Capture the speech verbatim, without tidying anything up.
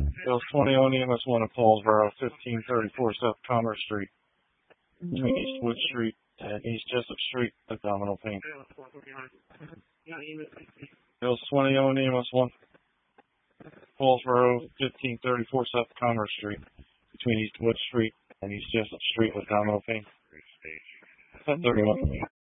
Bills twenty oh E M S one at Paulsboro, fifteen thirty-four South Commerce Street, between Eastwood Street and East Jessup Street, abdominal pain. Bills twenty oh E M S one, Paulsboro, fifteen thirty-four South Commerce Street, between Eastwood Street and East Jessup Street, abdominal pain. ten thirty-one.